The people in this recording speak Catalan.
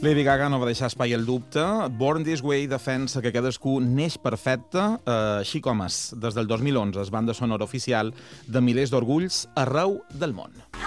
Lady Gaga no va deixar espai al dubte. Born This Way defensa que cadascú neix perfecte, així com és, des del 2011, és banda sonora oficial de milers d'orgulls arreu del món.